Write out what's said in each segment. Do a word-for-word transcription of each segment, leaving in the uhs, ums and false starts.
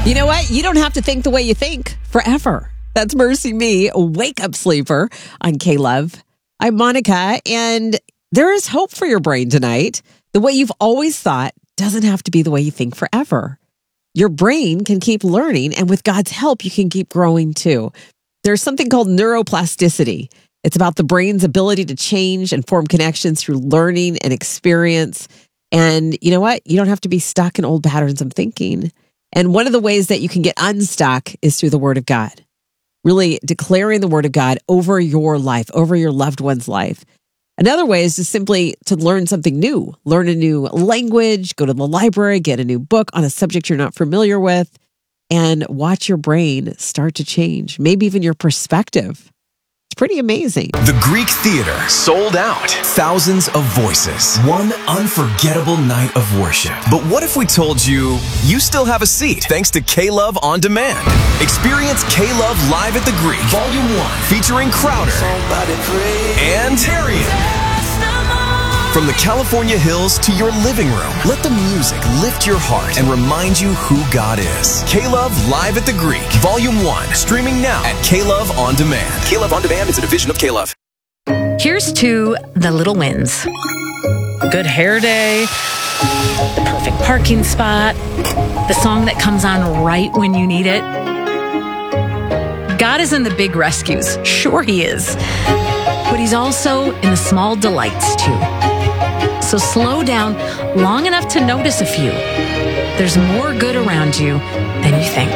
You know what? You don't have to think the way you think forever. That's Mercy Me, Wake Up Sleeper on K-Love. I'm Monica, and there is hope for your brain tonight. The way you've always thought doesn't have to be the way you think forever. Your brain can keep learning, and with God's help, you can keep growing too. There's something called neuroplasticity. It's about the brain's ability to change and form connections through learning and experience. And you know what? You don't have to be stuck in old patterns of thinking. And one of the ways that you can get unstuck is through the Word of God. Really declaring the Word of God over your life, over your loved one's life. Another way is just simply to learn something new. Learn a new language, go to the library, get a new book on a subject you're not familiar with, and watch your brain start to change. Maybe even your perspective. It's pretty amazing. The Greek Theater sold out. Thousands of voices. One unforgettable night of worship. But what if we told you you still have a seat thanks to K-Love On Demand? Experience K-Love Live at the Greek, Volume one, featuring Crowder and Tarian. From the California hills to your living room, let the music lift your heart and remind you who God is. K-Love Live at the Greek, Volume one, streaming now at K-Love On Demand. K-Love On Demand is a division of K-Love. Here's to the little wins. Good hair day, the perfect parking spot, the song that comes on right when you need it. God is in the big rescues. Sure he is. But he's also in the small delights too. So slow down long enough to notice a few. There's more good around you than you think.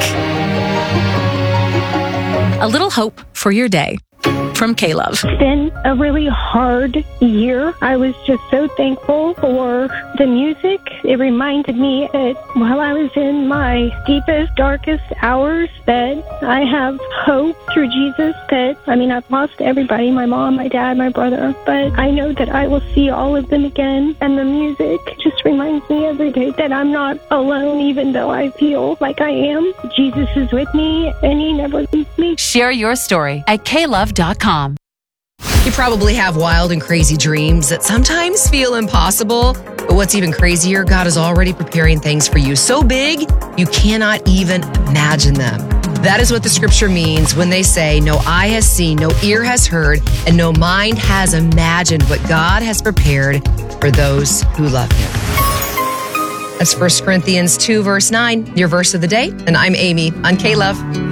A little hope for your day from K-Love. It's been a really hard year. I was just so thankful for the music. It reminded me that while I was in my deepest, darkest hours, that I have hope through Jesus. That, I mean, I've lost everybody, my mom, my dad, my brother, but I know that I will see all of them again. And the music just reminds me every day that I'm not alone, even though I feel like I am. Jesus is with me, and he never leaves me. Share your story at K love dot com. You probably have wild and crazy dreams that sometimes feel impossible. But what's even crazier, God is already preparing things for you so big, you cannot even imagine them. That is what the scripture means when they say, no eye has seen, no ear has heard, and no mind has imagined what God has prepared for those who love him. That's First Corinthians two, verse nine, your verse of the day. And I'm Amy on K-Love.